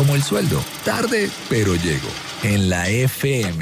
como el sueldo. Tarde, pero llego. En la FM.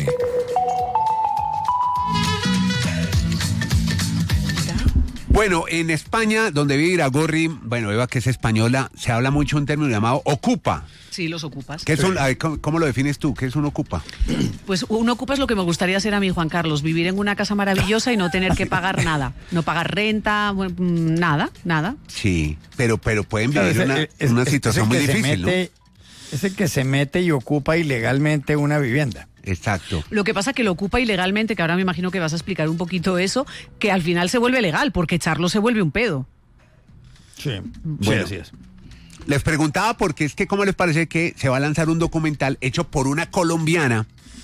Bueno, en España, donde vive Iragorri, bueno, Eva, que es española, se habla mucho un término llamado ocupa. Sí, los ocupas. ¿Qué son, a ver, ¿cómo lo defines tú? ¿Qué es un ocupa? Pues un ocupa es lo que me gustaría ser a mí, Juan Carlos, vivir en una casa maravillosa y no tener que pagar nada. No pagar renta, nada. Sí, pero pueden vivir una situación muy difícil, ¿no? Es el que se mete y ocupa ilegalmente una vivienda. Exacto. Lo que pasa que lo ocupa ilegalmente, que ahora me imagino que vas a explicar un poquito eso, que al final se vuelve legal, porque echarlo se vuelve un pedo. Sí, bueno, así es. Les preguntaba porque es que cómo les parece que se va a lanzar un documental hecho por una colombiana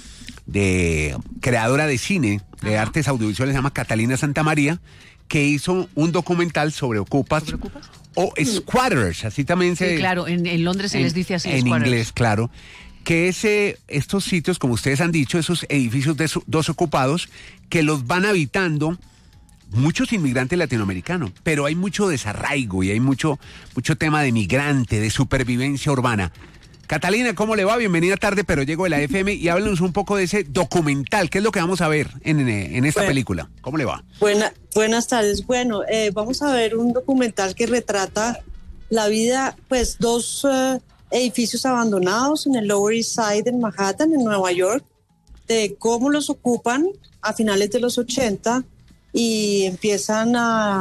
creadora de cine, de artes audiovisuales, se llama Catalina Santamaría, que hizo un documental sobre ocupas. ¿Sobre ocupas? O squatters, así también se... Sí, claro, en Londres se les dice así, en squatters. inglés, claro. Que es estos sitios, como ustedes han dicho, esos edificios desocupados, que los van habitando muchos inmigrantes latinoamericanos, pero hay mucho desarraigo y hay mucho tema de migrante, de supervivencia urbana. Catalina, ¿cómo le va? Bienvenida tarde, pero llego de la FM y háblenos un poco de ese documental. ¿Qué es lo que vamos a ver en esta película? ¿Cómo le va? Buenas tardes. Bueno, vamos a ver un documental que retrata la vida, pues, dos edificios abandonados en el Lower East Side en Manhattan, en Nueva York, de cómo los ocupan a finales de los 80 y empiezan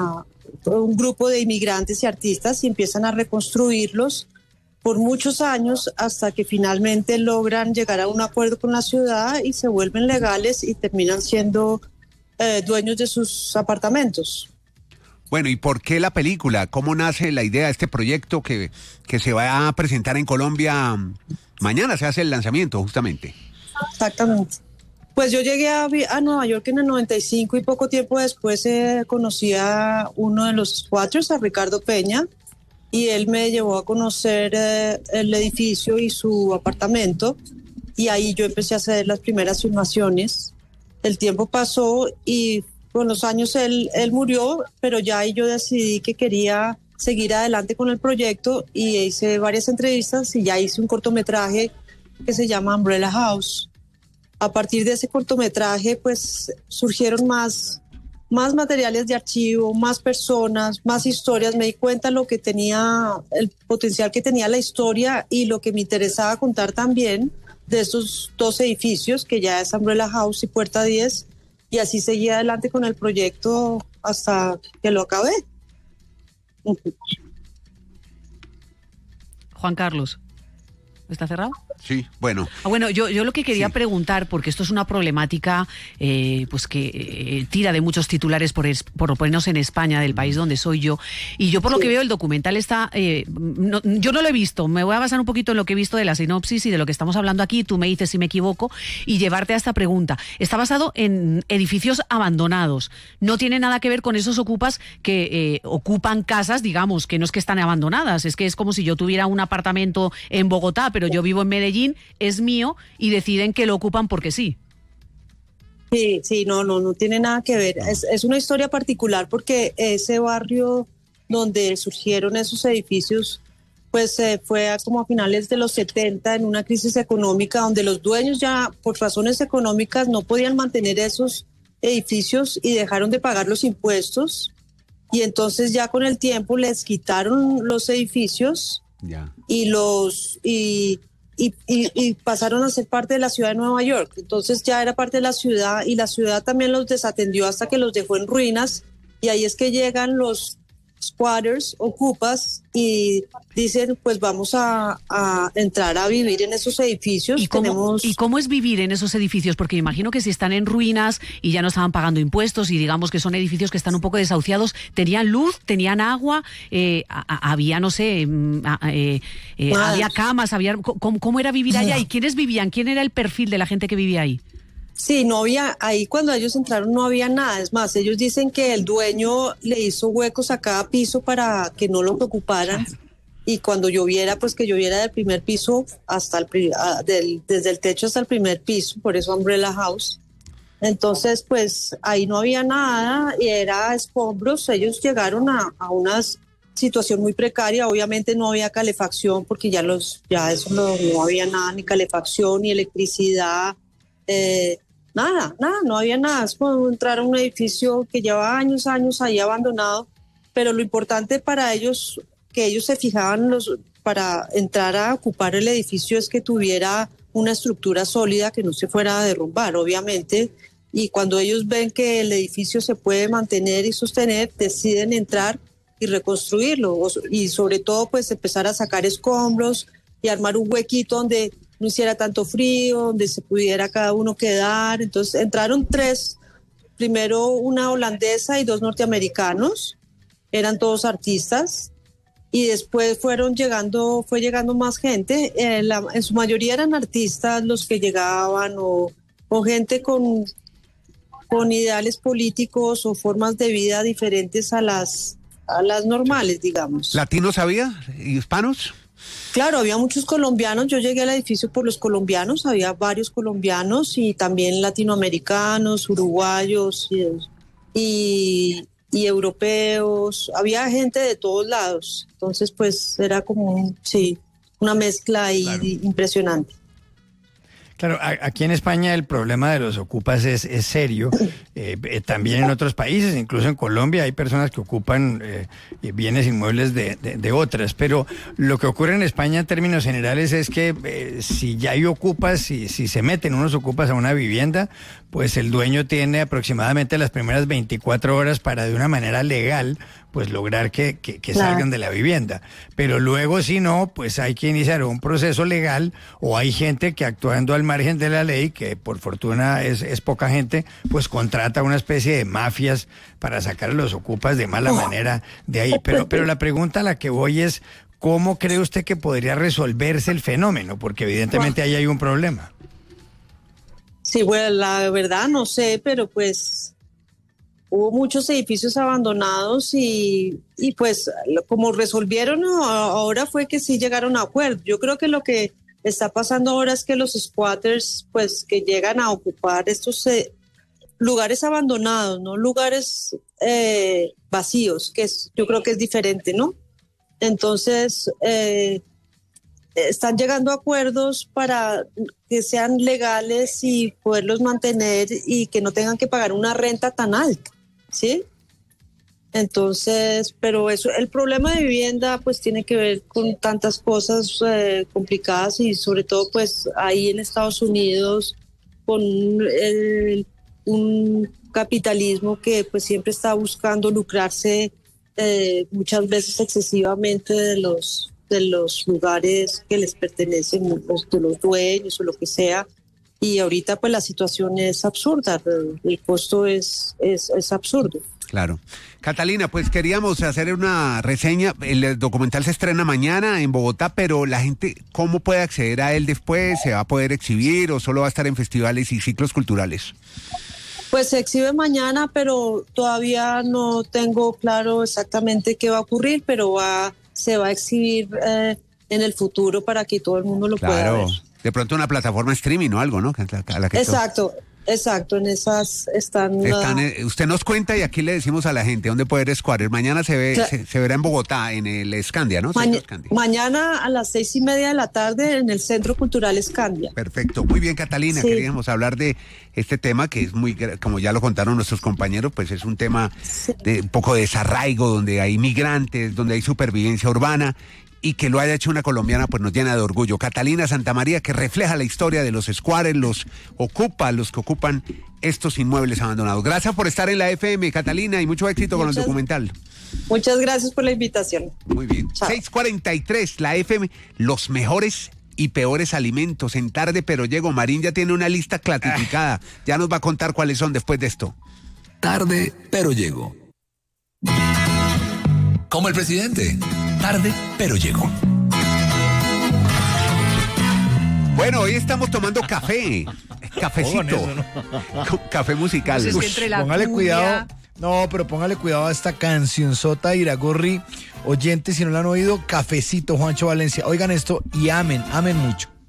un grupo de inmigrantes y artistas y empiezan a reconstruirlos por muchos años hasta que finalmente logran llegar a un acuerdo con la ciudad y se vuelven legales y terminan siendo dueños de sus apartamentos. Bueno, ¿y por qué la película? ¿Cómo nace la idea de este proyecto que se va a presentar en Colombia? Mañana se hace el lanzamiento, justamente. Exactamente. Pues yo llegué a Nueva York en el 95 y poco tiempo después conocí a uno de los squatters, a Ricardo Peña, y él me llevó a conocer el edificio y su apartamento, y ahí yo empecé a hacer las primeras filmaciones. El tiempo pasó y con los años él murió, pero ya ahí yo decidí que quería seguir adelante con el proyecto y hice varias entrevistas y ya hice un cortometraje que se llama Umbrella House. A partir de ese cortometraje pues surgieron más materiales de archivo, más personas, más historias. Me di cuenta lo que tenía, el potencial que tenía la historia y lo que me interesaba contar también de estos dos edificios, que ya es Umbrella House y Puerta 10, y así seguí adelante con el proyecto hasta que lo acabé. Juan Carlos, ¿está cerrado? Sí, bueno. Bueno, yo lo que quería preguntar, porque esto es una problemática pues que tira de muchos titulares por lo menos en España, del país donde soy yo, y yo por lo que veo el documental está, yo no lo he visto, me voy a basar un poquito en lo que he visto de la sinopsis y de lo que estamos hablando aquí, tú me dices si me equivoco, y llevarte a esta pregunta. Está basado en edificios abandonados, no tiene nada que ver con esos ocupas que ocupan casas, digamos, que no es que están abandonadas, es que es como si yo tuviera un apartamento en Bogotá, pero yo vivo en Medellín, es mío y deciden que lo ocupan porque sí. Sí, no tiene nada que ver. Es una historia particular porque ese barrio donde surgieron esos edificios, pues fue como a finales de los 70 en una crisis económica donde los dueños ya por razones económicas no podían mantener esos edificios y dejaron de pagar los impuestos y entonces ya con el tiempo les quitaron los edificios y pasaron a ser parte de la ciudad de Nueva York. Entonces ya era parte de la ciudad y la ciudad también los desatendió hasta que los dejó en ruinas y ahí es que llegan los squatters, ocupas y dicen pues vamos a entrar a vivir en esos edificios. ¿Y cómo es vivir en esos edificios? Porque imagino que si están en ruinas y ya no estaban pagando impuestos y digamos que son edificios que están un poco desahuciados, ¿tenían luz? ¿Tenían agua? ¿Había, no sé, había camas? ¿Cómo era vivir allá? ¿Y quiénes vivían? ¿Quién era el perfil de la gente que vivía ahí? Sí, no había, ahí cuando ellos entraron no había nada, es más, ellos dicen que el dueño le hizo huecos a cada piso para que no los ocuparan y cuando lloviera, pues que lloviera del primer piso hasta desde el techo hasta el primer piso, por eso Umbrella House. Entonces, pues ahí no había nada y era escombros, ellos llegaron a unas situación muy precaria. Obviamente no había calefacción porque no había nada, ni calefacción, ni electricidad, nada, no había nada. Es como entrar a un edificio que lleva años ahí abandonado, pero lo importante para ellos, que ellos se fijaban para entrar a ocupar el edificio, es que tuviera una estructura sólida, que no se fuera a derrumbar, obviamente. Y cuando ellos ven que el edificio se puede mantener y sostener, deciden entrar y reconstruirlo, y sobre todo pues empezar a sacar escombros y armar un huequito donde no hiciera tanto frío, donde se pudiera cada uno quedar. Entonces entraron 3, primero una holandesa y 2 norteamericanos, eran todos artistas, y después fue llegando más gente. En su mayoría eran artistas los que llegaban, o gente con ideales políticos o formas de vida diferentes a las normales, digamos. ¿Latinos había? ¿Y hispanos? Claro, había muchos colombianos. Yo llegué al edificio por los colombianos, había varios colombianos y también latinoamericanos, uruguayos y europeos. Había gente de todos lados. Entonces, pues era como una mezcla ahí, claro, impresionante. Claro, aquí en España el problema de los ocupas es serio, también en otros países, incluso en Colombia hay personas que ocupan bienes inmuebles de otras, pero lo que ocurre en España en términos generales es que si ya hay ocupas, si se meten unos ocupas a una vivienda, pues el dueño tiene aproximadamente las primeras 24 horas para de una manera legal pues lograr que claro, salgan de la vivienda. Pero luego, si no, pues hay que iniciar un proceso legal, o hay gente que, actuando al margen de la ley, que por fortuna es poca gente, pues contrata una especie de mafias para sacar a los ocupas de mala manera de ahí. Pero la pregunta a la que voy es, ¿cómo cree usted que podría resolverse el fenómeno? Porque evidentemente ahí hay un problema. Sí, bueno, la verdad no sé, pero pues hubo muchos edificios abandonados y pues como resolvieron ahora fue que sí llegaron a acuerdo. Yo creo que lo que está pasando ahora es que los squatters, pues que llegan a ocupar estos lugares abandonados, no lugares vacíos, yo creo que es diferente, ¿no? Entonces están llegando a acuerdos para que sean legales y poderlos mantener y que no tengan que pagar una renta tan alta, ¿sí? Entonces, pero el problema de vivienda pues tiene que ver con tantas cosas complicadas, y sobre todo pues ahí en Estados Unidos con un capitalismo que pues siempre está buscando lucrarse muchas veces excesivamente de los lugares que les pertenecen, de los dueños o lo que sea. Y ahorita pues la situación es absurda, el costo es absurdo. Claro. Catalina, pues queríamos hacer una reseña. El documental se estrena mañana en Bogotá, pero la gente, ¿cómo puede acceder a él después? ¿Se va a poder exhibir o solo va a estar en festivales y ciclos culturales? Pues se exhibe mañana, pero todavía no tengo claro exactamente qué va a ocurrir, pero se va a exhibir en el futuro para que todo el mundo lo pueda ver. De pronto una plataforma streaming o algo, ¿no? Exacto, en esas están usted nos cuenta y aquí le decimos a la gente dónde poder Squatter. Mañana se verá en Bogotá, en el Scandia, ¿no? Mañana a las 6:30 de la tarde en el Centro Cultural Scandia. Perfecto, muy bien, Catalina. Sí. Queríamos hablar de este tema que es muy, como ya lo contaron nuestros compañeros, pues es un tema de un poco de desarraigo, donde hay migrantes, donde hay supervivencia urbana, y que lo haya hecho una colombiana pues nos llena de orgullo. Catalina Santamaría, que refleja la historia de los squatters, los que ocupan estos inmuebles abandonados. Gracias por estar en la FM, Catalina, y mucho éxito con el documental. Muchas gracias por la invitación. Muy bien. 6:43, la FM, los mejores y peores alimentos en Tarde Pero Llego. Marín ya tiene una lista clasificada. Ya nos va a contar cuáles son después de esto. Tarde Pero Llego. Como el presidente. Tarde, pero llegó. Bueno, hoy estamos tomando café. Cafecito. Café musical. Póngale cuidado. No, pero póngale cuidado a esta cancionzota de Iragorri. Oyentes, si no la han oído, Cafecito, Juancho Valencia. Oigan esto y amen mucho.